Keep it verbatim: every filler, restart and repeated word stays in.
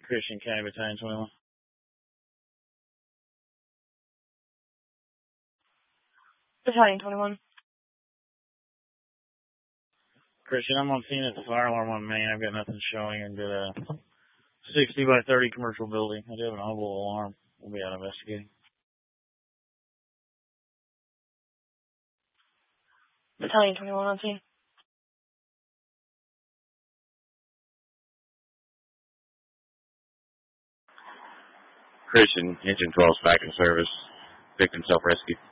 Christian County Battalion twenty-one. Battalion twenty-one. Christian, I'm on scene at the fire alarm on Main. I've got nothing showing into a sixty by thirty commercial building. I do have an audible alarm. We'll be out investigating. Battalion twenty-one on scene. Christian, Engine twelve back in service. Victim self-rescue.